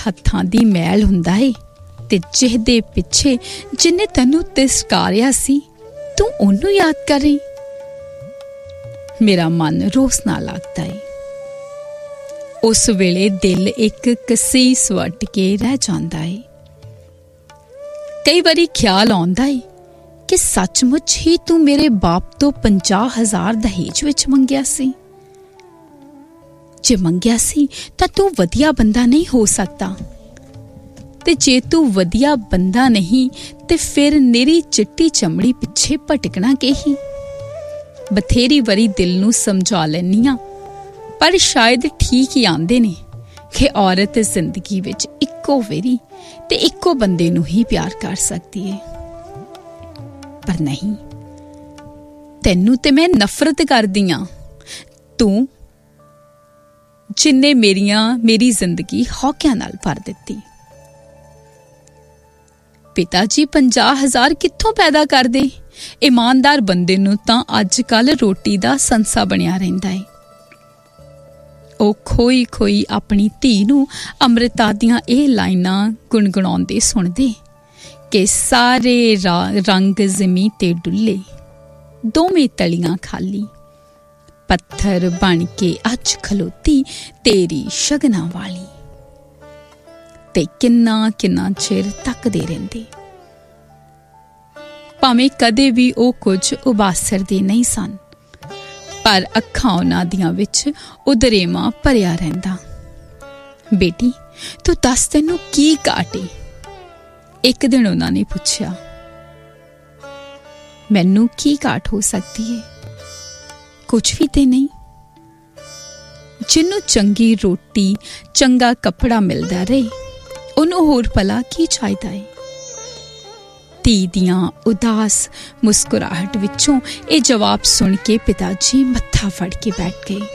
हत्थां दी मैल हुंदा है ते जिहदे पिछे जिन्ने तैनूं तिरस्कारिया सी तूं ओनू याद करें। मेरा मन रोस ना लगता है। उस वेले दिल एक कसीस वट के रह जांदा है। कई बारी ख्याल आउंदा है कि सचमुच ही तू मेरे बाप तो 50,000 दहेज विच मंगिया सी। जे मंगिया सी तां तू वधिया बंदा नहीं हो सकता, ते जे तू वधिया बंदा नहीं ते फिर मेरी चिट्टी चमड़ी पिछे भटकना के ही। बथेरी वारी दिल नूं समझा लैनी आ, पर शायद ठीक ही आंदे ने कि औरत जिंदगी विच इक्को वेरी ते इक्को बंदे नूं ही प्यार कर सकती है। पर नहीं, तैनू ते मैं नफरत करदी आं। तू जिन्ने मेरी जिंदगी हौकियां नाल भर दित्ती। पिता जी 50,000 कित्थों पैदा कर दे? ईमानदार बंदे नूं तां अज कल रोटी दा संसा बनिया रहिंदा है। ओ खोई खोई अपनी धी नूं अमृता दियां एह लाइनां गुणगुणाउंदे सुणदे कि सारे रंग ज़मीं ते डुल्ले, दोवें तलियां खाली, पत्थर बन के अज खलोती तेरी शगना वाली। ते किन्ना किन्ना चिर तकदे रहिंदे, भावें कदे भी ओ कुछ उबासरदे नहीं सन, पर अखां उन्हां दियां विच उदरेमा भरिया रहिंदा। बेटी तू दस तैनू की घाटे? एक दिन उन्हां ने पुछया। मैनू की घाट हो सकती है? कुछ भी ते नहीं। जिन्नू चंगी रोटी चंगा कपड़ा मिलदा रहे उन्हों होर भला की चाहिदा है? धी दियां उदास मुस्कुराहट विचों ये जवाब सुन के पिताजी मत्था फड़ के बैठ गए।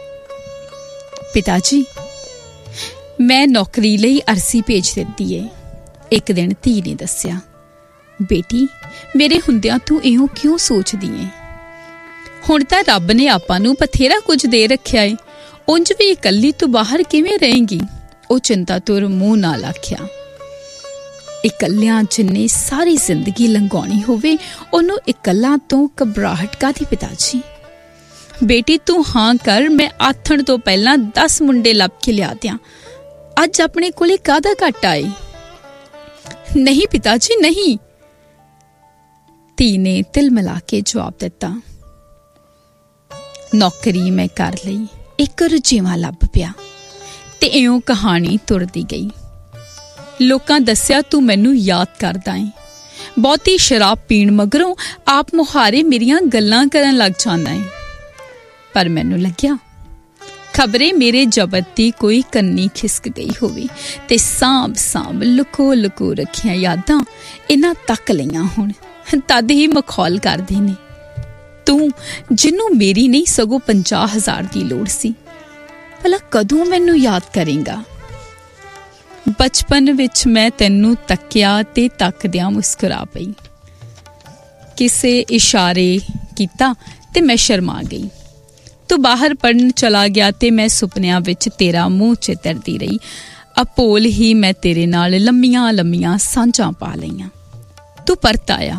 पिताजी मैं नौकरी लई अर्जी भेज दित्ती है। एक दिन धी ने दस्सिया। बेटी मेरे हुंदियां तू इहों क्यों सोचदी है? हुण तां रब ने आपां नूं बथेरा कुछ दे रखिया है, उंज भी इकल्ली तू बाहर किवें रहेंगी? ओ चिंता तुर मूँह नाल आखिया। इकल्लियां जिन्ने सारी जिंदगी लंघाउणी होवे ओनू इकल्ला तो घबराहट कादी? पिताजी बेटी तू हाँ कर, मैं आथण तो पहला 10 मुंडे लभ के लिया दियां। अज अपने कोले कादा घाटा है? नहीं पिताजी नहीं, धी ने तिल मिला के जवाब दिता। नौकरी मैं कर लई, एक रुझेवां लभ पिया ते इउं कहानी तुरदी गई। लोकां दस्सिया तू मैनू याद करदा है। बहुती शराब पीण मगरों आप मुहारे मेरियां गल्लां करन लग जांदा है। पर मैनू लग्या खबरे मेरे जबत दी कोई कन्नी खिसक गई होवे ते सांभ सांभ लुको लुको रखियां यादां इन्हां तक लईआं हुण तद ही मखौल करदे ने। तू जिन्नू मेरी नहीं सगों 50,000 दी लोड़ सी, भला कदों मैनू याद करेगा? बचपन विच मैं तैनू तक्या ते तकदियां मुस्कुरा पई। किसे इशारे कीता ते मैं शर्मा गई। तू बाहर पढ़न चला गया ते मैं सुपनियां विच तेरा मुंह चितरदी रही। अपोल ही मैं तेरे नाल लम्मियां लम्मियां सांझां पा लईआं। तू परत आया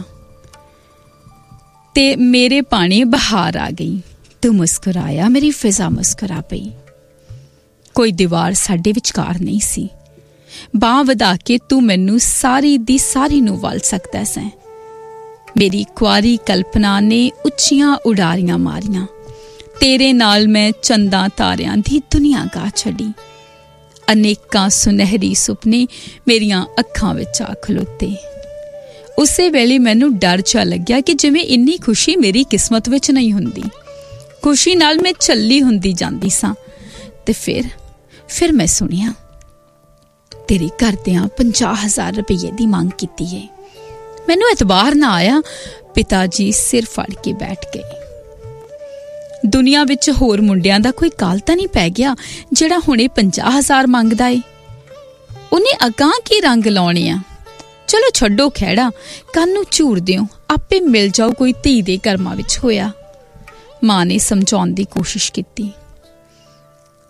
ते मेरे पाने बहार आ गई। तू मुस्कुराया, मेरी फिजा मुस्कुरा पई। कोई दीवार साडे विचकार नहीं सी। बांह वधा के तू मैनू सारी दी सारी नू वल सकदा सैं। मेरी कुआरी कल्पना ने उच्चियां उडारियां मारियां। तेरे नाल मैं चंदा तारियां दी दुनिया गा छड़ी। अनेकां सुनहरी सुपने मेरियां अखां विच आ खलोते। उसे वेले मैनू डर चा लग्या कि जिवें इन्नी खुशी मेरी किस्मत विच नहीं हुंदी। खुशी नाल मैं झल्ली हुंदी जांदी सां ते फिर मैं सुनिया तेरे घरदियां 50,000 रुपये दी मांग कीती है। मैनू एतबार ना आया। पिताजी सिर फड़ के बैठ गए। दुनिया विच होर मुंडियां दा कोई काल तां नहीं पै गया जिहड़ा हुणे 50,000 मंगदा है? उन्हें अगां की रंग लाउणे आ? चलो छड्डो खैड़ा, कल नूं झूर दिओ, आपे मिल जाओ कोई धी दे कर्मां विच होया। मां ने समझाउण दी कोशिश कीती।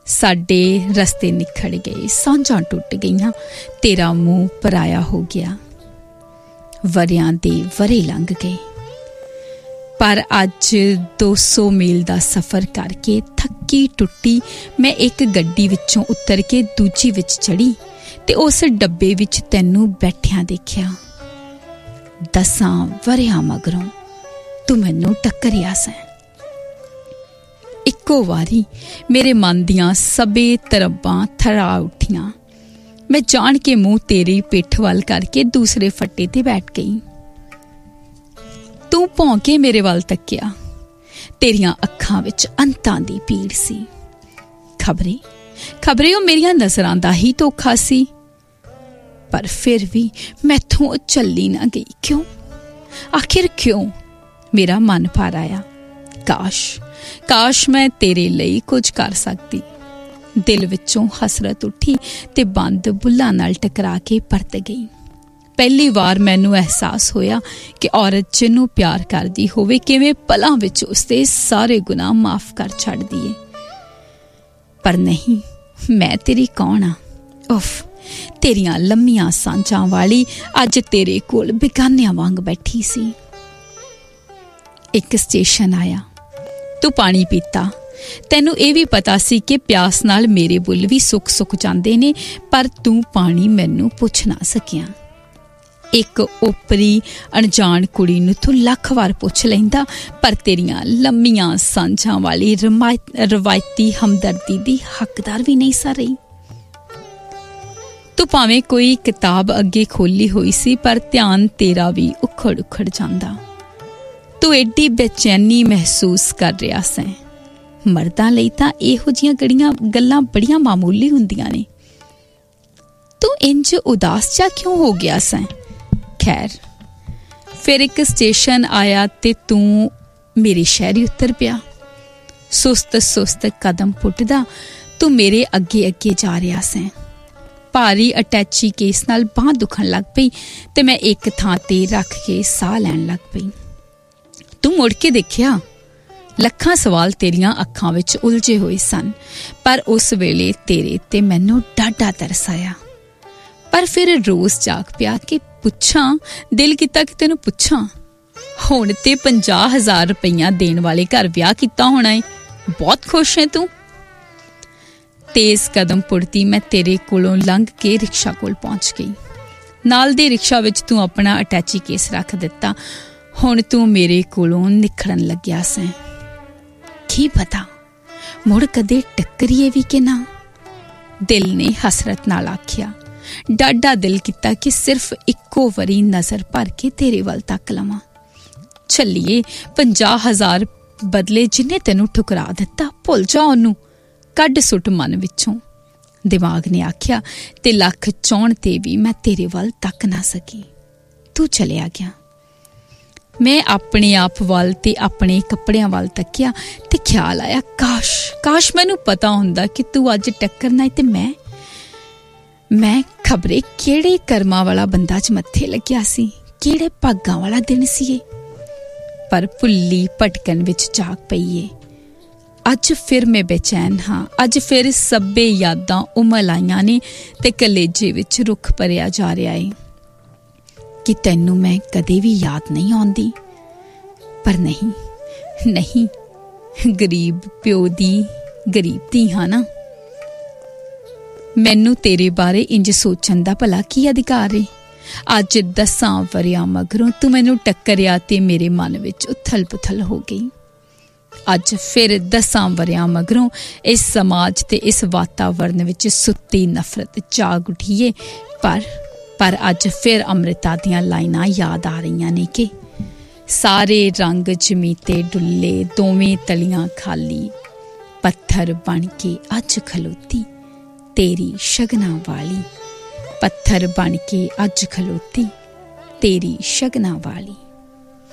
साडे रस्ते निखड़ गए, सांझां टुट गईयां, तेरा मूँह पराया हो गया। वरियां दे वरे लंघ गए, पर अज 200 मील दा सफ़र करके थक्की टुट्टी मैं एक गड्डी विचों उतर के दूजी विच चढ़ी ते उस डब्बे विच तैनूं बैठिया देखिया। 10 वरियां मगरों तू मैनूं टक्करिया सैं। इक्को वारी मेरे मन दियां सबे तरब्बां थरा उठियां। मैं जान के मूँह तेरी पिठ वल करके दूसरे फट्टे ते बैठ गई। तू भौंके मेरे वल तक्किया, तेरियां अखां विच अंतां दी पीड़ सी। खबरे ओ मेरियां नज़रां दा ही धोखा सी, पर फिर भी मैथों झल्ली ना गई। क्यों, आखिर क्यों? मेरा मन भर आया। काश मैं तेरे लिए कुछ कर सकती। दिल विचों हसरत उठी ते बंद बुल्लां नाल टकरा के परत गई। पहली वार मैनूं एहसास होया कि औरत जिन्नूं प्यार करदी होवे किवें पलां विच उसदे सारे गुनाह माफ कर छड्डदी है। पर नहीं, मैं तेरी कौन आ? उफ, तेरियां लम्मियां सांझां वाली अज तेरे कोल बेगानियां वांग बैठी सी। एक स्टेशन आया, तू पानी पीता। तैनूं ये भी पता सी कि प्यास नाल मेरे बुल भी सुक जांदे ने, पर तू पानी मैनूं पुछ ना सकिया। एक ओपरी अणजान कुड़ी नूं तू लख वार पुछ लैंदा, पर तेरियां लम्मियां सांझां वाली रवायती हमदर्दी दी हकदार भी नहीं सा रही। तू भावें कोई किताब अगे खोली हुई सी, पर ध्यान तेरा भी उखड़ जांदा। तू एडी बेचैनी महसूस कर रहा सैं। मर्दां लई तां इहो जिहियां गल्लां बड़ियां मामूली हुंदियां ने। तू इंज उदास जा क्यों हो गया सैं? खैर, फिर एक स्टेशन आया ते तू मेरे शहर उतर पिया। सुस्त कदम पुटदा तू मेरे अगे जा रहा सैं। भारी अटैची केस नाल बांह दुखण लग पई ते मैं एक थां ते रख के साह लैण लग पई। तू मुड़ के देखिया, लखां सवाल तेरियां अखां विच उलझे होए सन, पर उस वेले तेरे ते मैनूं डाढा तरस आया। पर फिर रोज़ जाग पिया कि पुछां, दिल कीता कि तैनूं पुछां, हुण ते 50,000 रुपईया देण वाले घर विआह कीता होना है, बहुत खुश है तू? तेज कदम पुड़ती मैं तेरे कोलों लंघ के रिक्शा कोल पहुंच गई। नाल दे रिक्शा विच तू अपना अटैची केस रख दिता। हुण तू मेरे कोलों निखड़न लग्या सैं। की पता मुड़ कदे टक्करीए भी कि ना? दिल ने हसरत नाल आखिया। डाढा दिल किता कि सिर्फ इक्को वरी नज़र भर के तेरे वल तक लवां। छल्लिए, 50,000 बदले जिन्ने तेनू ठुकरा दिता, भुल जा ओनू, कड्ड सुट मन विचों। दिमाग ने आखिया ते लख चाहण ते भी मैं तेरे वल तक ना सकी। तू चलिया गया। मैं अपने आप वाल ते अपने कपड़ियां वाल तकिया ते ख्याल आया, काश मैनू पता हुंदा कि तू अज टक्करना है ते मैं खबरे केड़े कर्मा वाला बंदा च मत्थे लग्या सी, केड़े भागां वाला दिन सी। पर भुल्ली भटकन विच जाग पईए। अज फिर मैं बेचैन हाँ। अज फिर सब्बे यादां उमल आईयां ने ते कलेजे विच रुख भरिया जा रहा है कि तैनू मैं कदे भी याद नहीं आउंदी। पर नहीं, गरीब प्यो दी गरीब धी हाँ ना। मैनू तेरे बारे इंज सोचन दा भला की अधिकार है? अज 10 वरियां मगरों तू मैनू टक्करिया ते मेरे मन विच उथल पुथल हो गई। अज फिर 10 वरियां मगरों इस समाज ते इस वातावरण विच सुत्ती नफरत जाग उठीए। पर अज फिर अमृता दियां लाइनां याद आ रही ने कि सारे रंग जमीते डुल्ले, दोवें तलियां खाली, पत्थर बन के अज खलोती तेरी शगना वाली, पत्थर बन के अज खलोती तेरी शगना वाली।